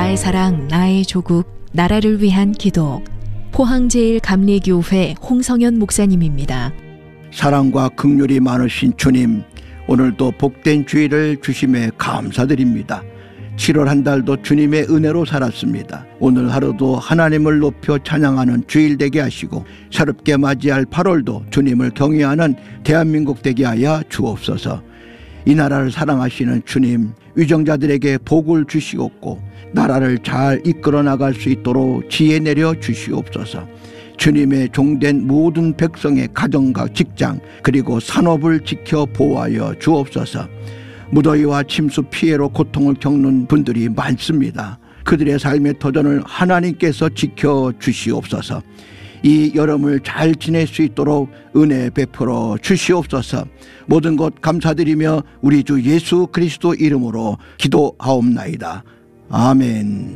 나의 사랑, 나의 조국, 나라를 위한 기도. 포항제일감리교회 홍성현 목사님입니다. 사랑과 긍휼이 많으신 주님, 오늘도 복된 주일을 주심에 감사드립니다. 7월 한 달도 주님의 은혜로 살았습니다. 오늘 하루도 하나님을 높여 찬양하는 주일 되게 하시고, 새롭게 맞이할 8월도 주님을 경외하는 대한민국 되게 하여 주옵소서. 이 나라를 사랑하시는 주님, 위정자들에게 복을 주시옵고 나라를 잘 이끌어 나갈 수 있도록 지혜 내려 주시옵소서. 주님의 종된 모든 백성의 가정과 직장 그리고 산업을 지켜 보호하여 주옵소서. 무더위와 침수 피해로 고통을 겪는 분들이 많습니다. 그들의 삶의 터전을 하나님께서 지켜 주시옵소서. 이 여름을 잘 지낼 수 있도록 은혜 베풀어 주시옵소서. 모든 것 감사드리며 우리 주 예수 그리스도 이름으로 기도하옵나이다. 아멘.